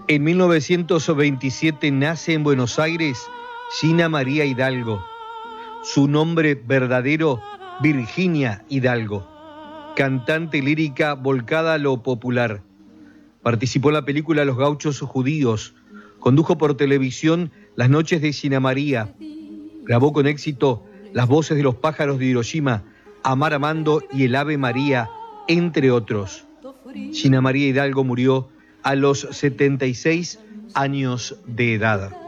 En 1927 nace en Buenos Aires Gina María Hidalgo. Su nombre verdadero, Virginia Hidalgo. Cantante lírica volcada a lo popular. Participó en la película Los Gauchos Judíos. Condujo por televisión Las Noches de Gina María. Grabó con éxito Las Voces de los Pájaros de Hiroshima, Amar Amando y El Ave María, entre otros. Gina María Hidalgo murió a los 76 años de edad.